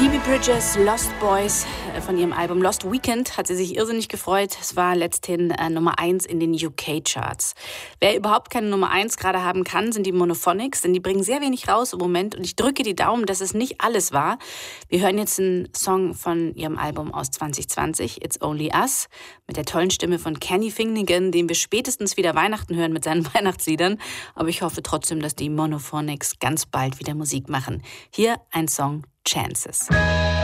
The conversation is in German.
Phoebe Bridgers, Lost Boys, von ihrem Album Lost Weekend hat sie sich irrsinnig gefreut. Es war letzthin Nummer 1 in den UK-Charts. Wer überhaupt keine Nummer 1 gerade haben kann, sind die Monophonics, denn die bringen sehr wenig raus im Moment und ich drücke die Daumen, dass es nicht alles war. Wir hören jetzt einen Song von ihrem Album aus 2020, It's Only Us, mit der tollen Stimme von Kenny Finnegan, den wir spätestens wieder Weihnachten hören mit seinen Weihnachtsliedern. Aber ich hoffe trotzdem, dass die Monophonics ganz bald wieder Musik machen. Hier ein Song, Chances.